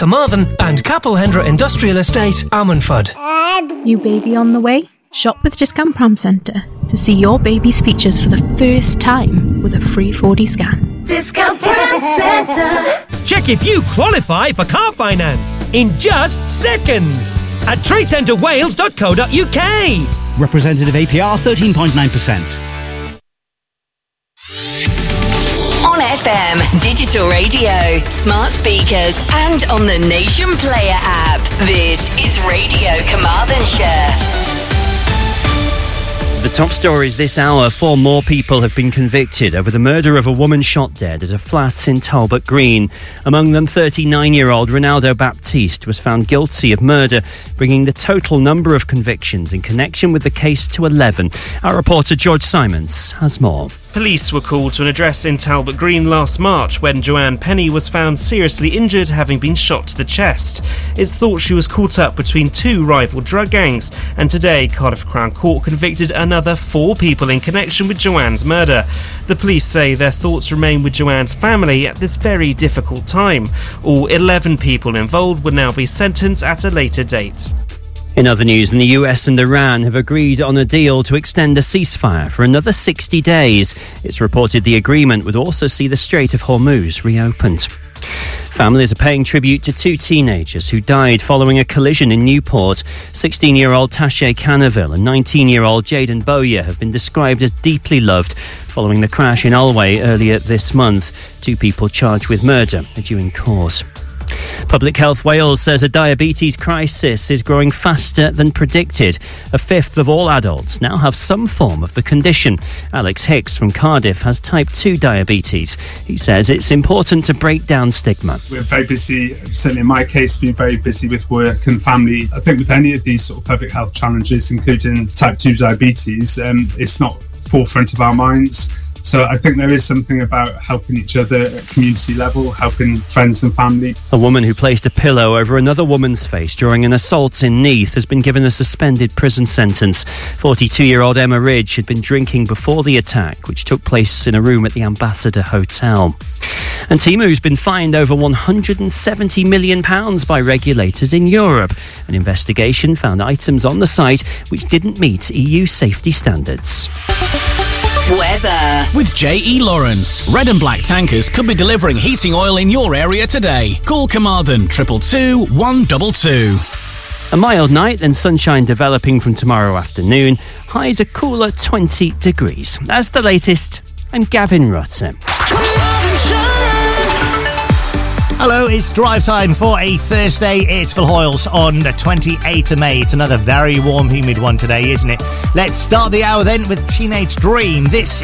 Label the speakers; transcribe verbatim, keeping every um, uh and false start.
Speaker 1: Carmarthen and Capelhendra Industrial Estate, Ammanford.
Speaker 2: New baby on the way? Shop with Discount Pram Centre to see your baby's features for the first time with a free four D scan.
Speaker 3: Discount Pram Centre.
Speaker 1: Check if you qualify for car finance in just seconds at trade centre wales dot co dot uk.
Speaker 4: Representative A P R thirteen point nine percent.
Speaker 3: On F M, digital radio, smart speakers, and on the Nation Player app. This is Radio Carmarthenshire.
Speaker 5: The top stories this hour. Four more people have been convicted over the murder of a woman shot dead at a flat in Talbot Green. Among them, thirty-nine-year-old Ronaldo Baptiste was found guilty of murder, bringing the total number of convictions in connection with the case to eleven. Our reporter George Simons has more.
Speaker 6: Police were called to an address in Talbot Green last March when Joanne Penny was found seriously injured, having been shot to the chest. It's thought she was caught up between two rival drug gangs, and today Cardiff Crown Court convicted another four people in connection with Joanne's murder. The police say their thoughts remain with Joanne's family at this very difficult time. All eleven people involved will now be sentenced at a later date.
Speaker 5: In other news, the U S and Iran have agreed on a deal to extend a ceasefire for another sixty days. It's reported the agreement would also see the Strait of Hormuz reopened. Families are paying tribute to two teenagers who died following a collision in Newport. sixteen-year-old Tashay Canaville and nineteen-year-old Jaden Bowyer have been described as deeply loved following the crash in Ulway earlier this month. Two people charged with murder are due in court. Public Health Wales says a diabetes crisis is growing faster than predicted. A fifth of all adults now have some form of the condition. Alex Hicks from Cardiff has type two diabetes. He says it's important to break down stigma.
Speaker 7: We're very busy, certainly in my case, been very busy with work and family. I think with any of these sort of public health challenges, including type two diabetes, um, it's not forefront of our minds. So I think there is something about helping each other at community level, helping friends and family.
Speaker 5: A woman who placed a pillow over another woman's face during an assault in Neath has been given a suspended prison sentence. forty-two-year-old Emma Ridge had been drinking before the attack, which took place in a room at the Ambassador Hotel. And Temu's been fined over one hundred seventy million pounds by regulators in Europe. An investigation found items on the site which didn't meet E U safety standards.
Speaker 3: Weather.
Speaker 8: With J E Lawrence, red and black tankers could be delivering heating oil in your area today. Call Carmarthen triple two one two two.
Speaker 5: A mild night, then sunshine developing from tomorrow afternoon. Highs a cooler twenty degrees. That's the latest. I'm Gavin Rutter.
Speaker 9: Hello, it's drive time for a Thursday. It's Phil Hoyles on the twenty-eighth of May. It's another very warm, humid one today, isn't it? Let's start the hour then with Teenage Dream. This